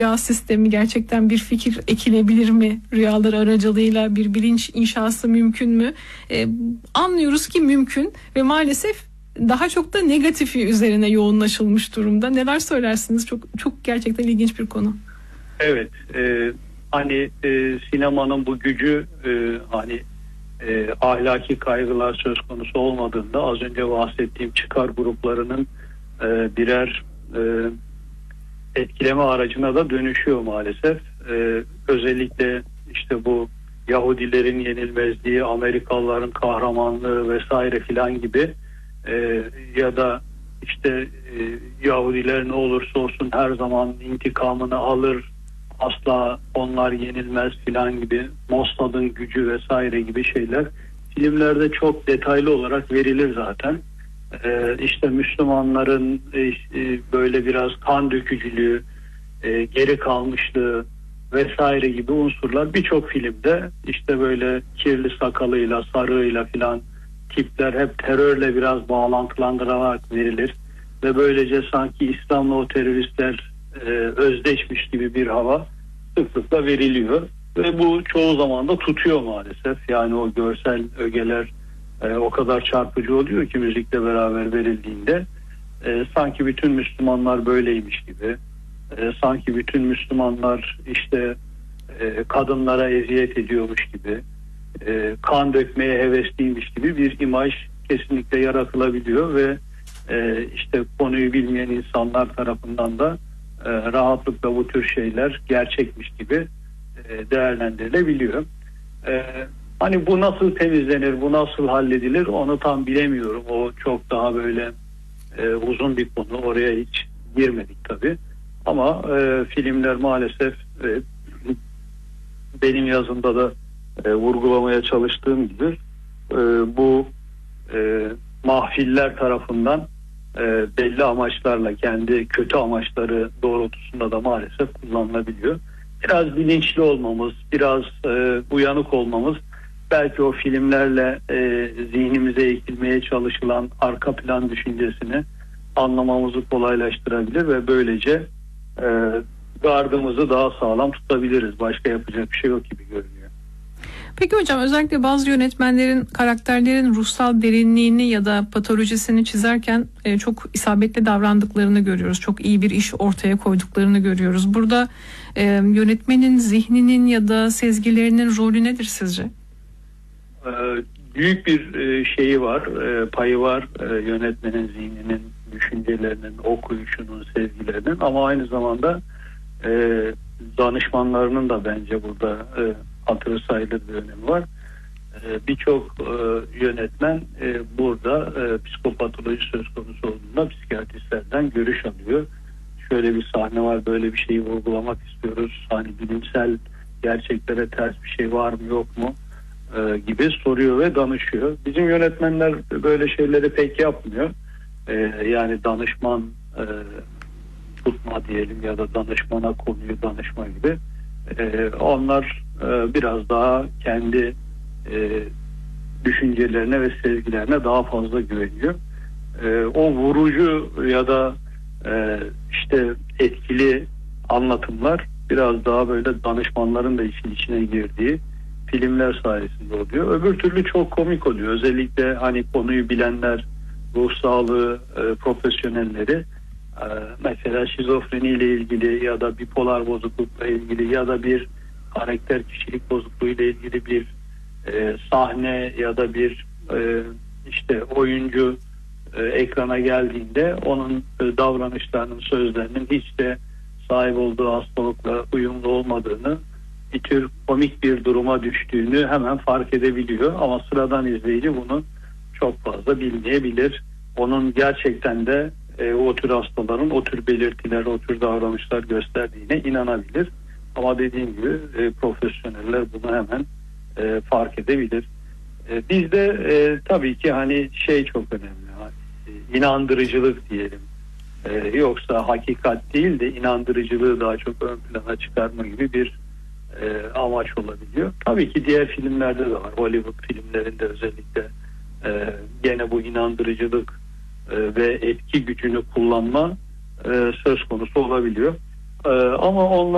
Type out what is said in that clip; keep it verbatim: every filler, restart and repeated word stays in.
rüya sistemi gerçekten bir fikir ekilebilir mi? Rüyalar aracılığıyla bir bilinç inşası mümkün mü? Ee, anlıyoruz ki mümkün ve maalesef daha çok da negatifi üzerine yoğunlaşılmış durumda. Neler söylersiniz? Çok çok gerçekten ilginç bir konu. Evet, e, hani e, sinemanın bu gücü e, hani e, ahlaki kaygılar söz konusu olmadığında az önce bahsettiğim çıkar gruplarının e, birer e, etkileme aracına da dönüşüyor maalesef. E, özellikle işte bu Yahudilerin yenilmezliği, Amerikalıların kahramanlığı vesaire filan gibi e, ya da işte e, Yahudiler ne olursa olsun her zaman intikamını alır, asla onlar yenilmez filan gibi, Mossad'ın gücü vesaire gibi şeyler filmlerde çok detaylı olarak verilir zaten. Ee, işte Müslümanların e, böyle biraz kan dökücülüğü, e, geri kalmışlığı vesaire gibi unsurlar birçok filmde işte böyle kirli sakalıyla, sarığıyla filan tipler hep terörle biraz bağlantılandırarak verilir ve böylece sanki İslam'la o teröristler e, özdeşmiş gibi bir hava sıklıkla veriliyor ve bu çoğu zaman da tutuyor maalesef. Yani o görsel ögeler e, o kadar çarpıcı oluyor ki müzikle beraber verildiğinde e, sanki bütün Müslümanlar böyleymiş gibi, e, sanki bütün Müslümanlar işte e, kadınlara eziyet ediyormuş gibi, e, kan dökmeye hevesliymiş gibi bir imaj kesinlikle yaratılabiliyor ve e, işte konuyu bilmeyen insanlar tarafından da e, rahatlıkla bu tür şeyler gerçekmiş gibi e, değerlendirilebiliyor. E, hani bu nasıl temizlenir, bu nasıl halledilir onu tam bilemiyorum. O çok daha böyle e, uzun bir konu. Oraya hiç girmedik tabii. Ama e, filmler maalesef e, benim yazımda da e, vurgulamaya çalıştığım gibi e, bu e, mahfiller tarafından e, belli amaçlarla, kendi kötü amaçları doğrultusunda da maalesef kullanılabiliyor. Biraz bilinçli olmamız, biraz e, uyanık olmamız belki o filmlerle e, zihnimize ekilmeye çalışılan arka plan düşüncesini anlamamızı kolaylaştırabilir ve böylece e, gardımızı daha sağlam tutabiliriz. Başka yapacak bir şey yok gibi görünüyor. Peki hocam, özellikle bazı yönetmenlerin karakterlerin ruhsal derinliğini ya da patolojisini çizerken e, çok isabetli davrandıklarını görüyoruz. Çok iyi bir iş ortaya koyduklarını görüyoruz. Burada e, yönetmenin zihninin ya da sezgilerinin rolü nedir sizce? Ee, büyük bir e, şeyi var, e, payı var e, yönetmenin zihninin, düşüncelerinin, okuyuşunun, sezgilerinin, ama aynı zamanda e, danışmanlarının da bence burada e, hatırı sayılır bir önemi var. E, Birçok e, yönetmen e, burada e, psikopatoloji söz konusu olduğunda psikiyatristlerden görüş alıyor. Şöyle bir sahne var, böyle bir şeyi vurgulamak istiyoruz. Hani bilimsel gerçeklere ters bir şey var mı yok mu e, gibi soruyor ve danışıyor. Bizim yönetmenler böyle şeyleri pek yapmıyor. E, yani danışman e, tutma diyelim ya da danışmana konuyu danışma gibi. E, onlar e, biraz daha kendi e, düşüncelerine ve sezgilerine daha fazla güveniyor. E, o vurucu ya da e, işte etkili anlatımlar biraz daha böyle danışmanların da işin içine girdiği filmler sayesinde oluyor. Öbür türlü çok komik oluyor. Özellikle hani konuyu bilenler, ruh sağlığı e, profesyonelleri e, mesela şizofreni ile ilgili ya da bipolar bozuklukla ilgili ya da bir karakter kişilik bozukluğu ile ilgili bir e, sahne ya da bir e, işte oyuncu e, ekrana geldiğinde onun e, davranışlarının, sözlerinin hiç de sahip olduğu hastalıkla uyumlu olmadığını, bir tür komik bir duruma düştüğünü hemen fark edebiliyor. Ama sıradan izleyici bunu çok fazla bilmeyebilir. Onun gerçekten de e, o tür hastaların o tür belirtiler, o tür davranışlar gösterdiğine inanabilir. Ama dediğim gibi e, profesyoneller bunu hemen e, fark edebilir. E, bizde e, tabii ki hani şey çok önemli. Hani, e, inandırıcılık diyelim. E, yoksa hakikat değil de inandırıcılığı daha çok ön plana çıkarma gibi bir e, amaç olabiliyor. Tabii ki diğer filmlerde de var. Hollywood filmlerinde özellikle e, gene bu inandırıcılık e, ve etki gücünü kullanma e, söz konusu olabiliyor. E, ama onlar